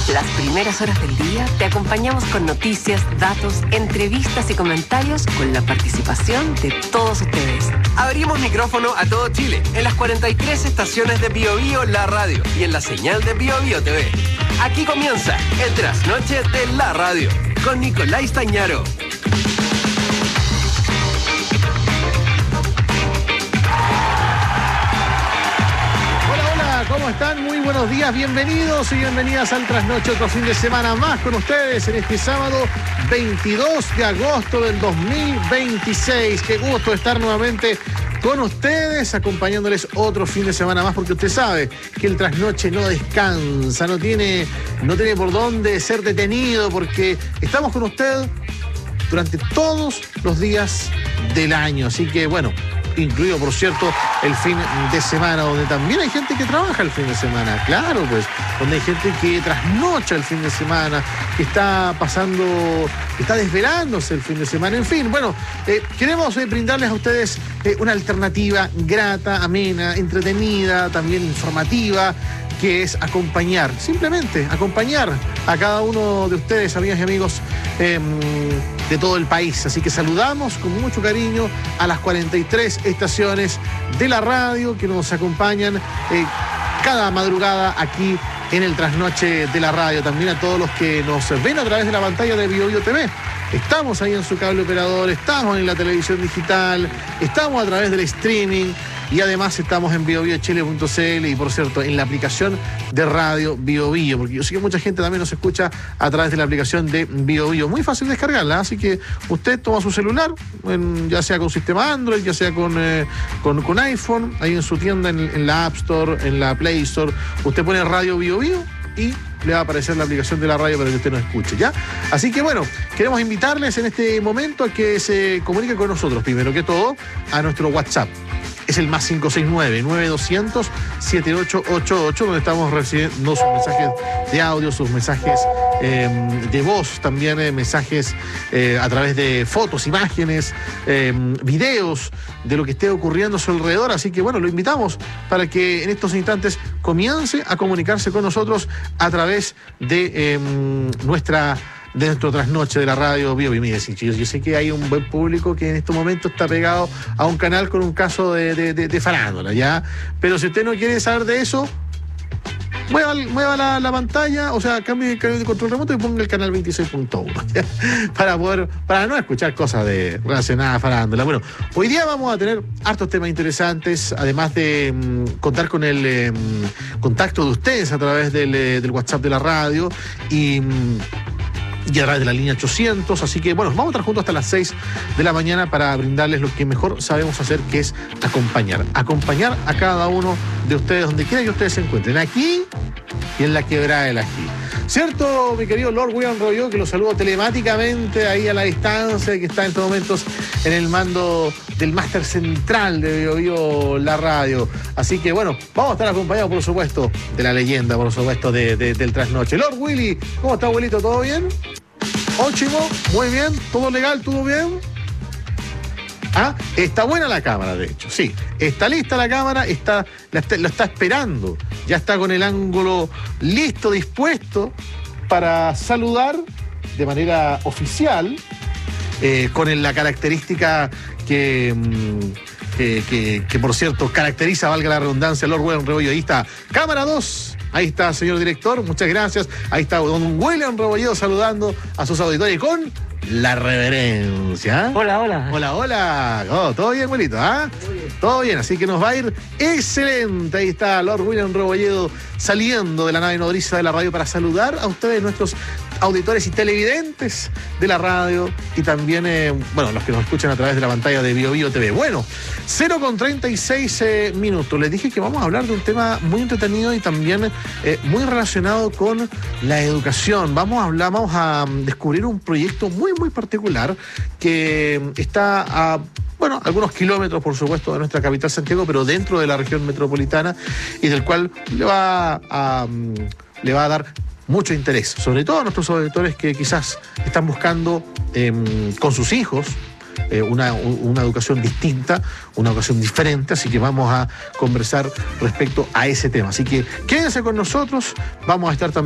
Las primeras horas del día te acompañamos con noticias, datos, entrevistas y comentarios con la participación de todos ustedes. Abrimos micrófono a todo Chile, en las 43 estaciones de Bio Bio La Radio y en la señal de Bio Bio TV. Aquí comienza el Trasnoche de la Radio, con Nicolás Tañaro. ¿Cómo están? Muy buenos días, bienvenidos y bienvenidas al Trasnoche, otro fin de semana más con ustedes en este sábado 22 de agosto del 2026. Qué gusto estar nuevamente con ustedes, acompañándoles otro fin de semana más, porque usted sabe que el Trasnoche no descansa, no tiene por dónde ser detenido, porque estamos con usted durante todos los días del año. Así que, bueno, incluido, por cierto, el fin de semana, donde también hay gente que trabaja el fin de semana, claro, pues, donde hay gente que trasnocha el fin de semana, que está desvelándose el fin de semana, en fin, bueno, queremos brindarles a ustedes una alternativa grata, amena, entretenida, también informativa, que es acompañar, simplemente acompañar a cada uno de ustedes, amigas y amigos de todo el país. Así que saludamos con mucho cariño a las 43 estaciones de la radio que nos acompañan cada madrugada aquí en el Trasnoche de la Radio. También a todos los que nos ven a través de la pantalla de Bio Bio TV. Estamos ahí en su cable operador, estamos en la televisión digital, estamos a través del streaming y además estamos en biobiochile.cl y, por cierto, en la aplicación de radio Bio Bio, porque yo sé que mucha gente también nos escucha a través de la aplicación de Bio Bio. Muy fácil descargarla, así que usted toma su celular, ya sea con sistema Android, ya sea con iPhone, ahí en su tienda, en la App Store, en la Play Store, usted pone Radio Bio Bio y le va a aparecer la aplicación de la radio para que usted nos escuche, ¿ya? Así que, bueno, queremos invitarles en este momento a que se comuniquen con nosotros, primero que todo, a nuestro WhatsApp. Es el más 569-9200-7888, donde estamos recibiendo sus mensajes de audio, sus mensajes de voz, también mensajes a través de fotos, imágenes, videos de lo que esté ocurriendo a su alrededor. Así que, bueno, lo invitamos para que en estos instantes comience a comunicarse con nosotros a través de nuestro trasnoche de la radio Bio Bio. Mire, yo sé que hay un buen público que en estos momentos está pegado a un canal con un caso de farándula, ¿ya? Pero si usted no quiere saber de eso, mueva la pantalla, o sea, cambie el canal de control remoto y ponga el canal 26.1, para no escuchar cosas relacionadas a farándula. Bueno, hoy día vamos a tener hartos temas interesantes, además de contar con el contacto de ustedes a través del WhatsApp de la radio y a través de la línea 800, así que, bueno, vamos a estar juntos hasta las 6 de la mañana para brindarles lo que mejor sabemos hacer, que es acompañar a cada uno de ustedes, donde quiera que ustedes se encuentren, aquí y en la Quebrada del Ají. ¿Cierto, mi querido Lord William Royo, que lo saludo telemáticamente ahí a la distancia, que está en estos momentos en el mando del máster central de Bio Bio La Radio? Así que, bueno, vamos a estar acompañados, por supuesto, de la leyenda, por supuesto, del Trasnoche. Lord Willy, ¿cómo está, abuelito? ¿Todo bien? Óchimo, muy bien, todo legal, todo bien. Ah, está buena la cámara, de hecho, sí. Está lista la cámara, lo está esperando. Ya está con el ángulo listo, dispuesto para saludar de manera oficial, con la característica que por cierto, caracteriza, valga la redundancia, Lord William Rebolledo. Ahí está, cámara 2. Ahí está, señor director, muchas gracias. Ahí está don William Rebolledo saludando a sus auditores con la reverencia. Hola, hola. Hola, hola. Oh, ¿todo bien, abuelito? ¿Ah? Todo bien, así que nos va a ir excelente. Ahí está Lord William Rebolledo saliendo de la nave nodriza de la radio para saludar a ustedes, nuestros auditores y televidentes de la radio, y también, los que nos escuchan a través de la pantalla de Bio Bio TV. Bueno, 0:36 minutos. Les dije que vamos a hablar de un tema muy entretenido y también muy relacionado con la educación. Vamos a descubrir un proyecto muy, muy particular que está a algunos kilómetros, por supuesto, de nuestra capital Santiago, pero dentro de la región metropolitana, y del cual le va a dar mucho interés, sobre todo a nuestros auditores que quizás están buscando con sus hijos una educación distinta, una educación diferente, así que vamos a conversar respecto a ese tema. Así que quédense con nosotros, vamos a estar también